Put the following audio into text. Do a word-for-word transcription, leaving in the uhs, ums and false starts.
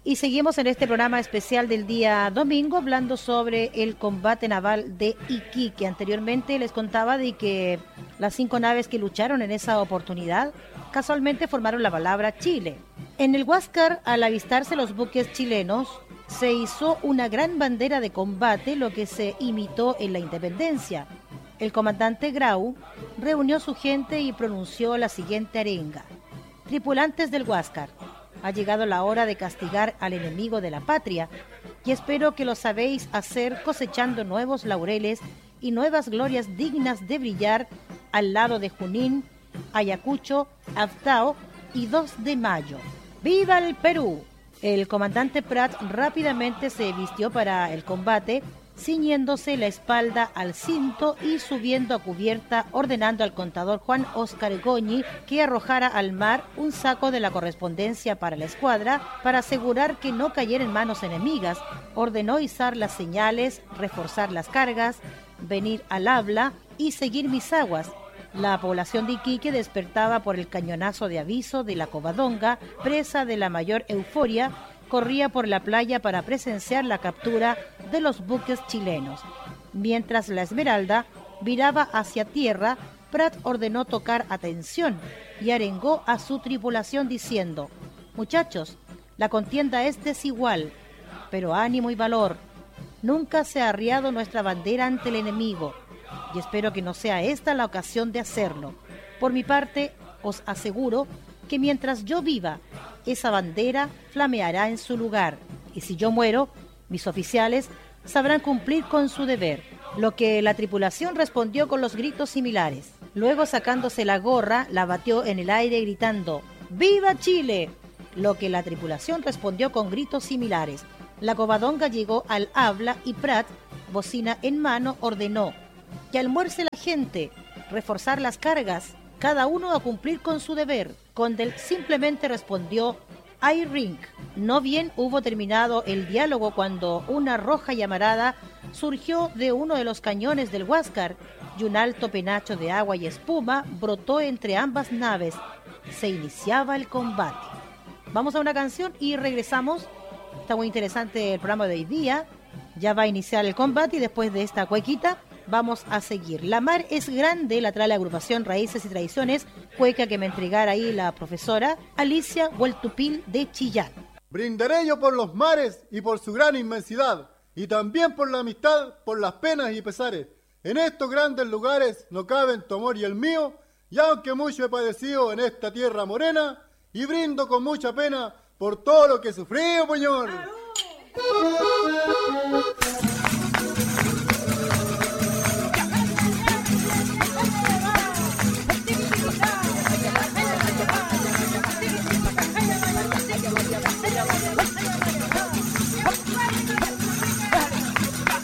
Y seguimos en este programa especial del día domingo hablando sobre el combate naval de Iquique. Anteriormente les contaba de que las cinco naves que lucharon en esa oportunidad casualmente formaron la palabra Chile. En el Huáscar, al avistarse los buques chilenos, se izó una gran bandera de combate, lo que se imitó en la independencia. El comandante Grau reunió su gente y pronunció la siguiente arenga: tripulantes del Huáscar, ha llegado la hora de castigar al enemigo de la patria, y espero que lo sabéis hacer cosechando nuevos laureles y nuevas glorias dignas de brillar al lado de Junín, Ayacucho, Aftao y dos de mayo. ¡Viva el Perú! El comandante Prat rápidamente se vistió para el combate, ciñéndose la espalda al cinto y subiendo a cubierta, ordenando al contador Juan Óscar Goñi que arrojara al mar un saco de la correspondencia para la escuadra para asegurar que no cayera en manos enemigas. Ordenó izar las señales, reforzar las cargas, venir al habla y seguir mis aguas. La población de Iquique despertaba por el cañonazo de aviso de la Covadonga, presa de la mayor euforia, corría por la playa para presenciar la captura de los buques chilenos. Mientras la Esmeralda viraba hacia tierra, Prat ordenó tocar atención y arengó a su tripulación diciendo: muchachos, la contienda es desigual, pero ánimo y valor. Nunca se ha arriado nuestra bandera ante el enemigo, y espero que no sea esta la ocasión de hacerlo. Por mi parte, os aseguro que mientras yo viva, esa bandera flameará en su lugar, y si yo muero, mis oficiales sabrán cumplir con su deber. Lo que la tripulación respondió con los gritos similares. Luego, sacándose la gorra, la batió en el aire gritando: ¡Viva Chile! Lo que la tripulación respondió con gritos similares. La Covadonga llegó al habla y Prat, bocina en mano, ordenó: que almuerce la gente, reforzar las cargas, cada uno a cumplir con su deber. Condel simplemente respondió: ¡ay ring! No bien hubo terminado el diálogo cuando una roja llamarada surgió de uno de los cañones del Huáscar y un alto penacho de agua y espuma brotó entre ambas naves. Se iniciaba el combate. Vamos a una canción y regresamos. Está muy interesante el programa de hoy día. Ya va a iniciar el combate y después de esta cuequita vamos a seguir. La mar es grande, la trae la agrupación Raíces y Tradiciones, cueca que me entregara ahí la profesora Alicia Hueltupil de Chillán. Brindaré yo por los mares y por su gran inmensidad, y también por la amistad, por las penas y pesares. En estos grandes lugares no caben tu amor y el mío, y aunque mucho he padecido en esta tierra morena, y brindo con mucha pena por todo lo que he sufrido, señor.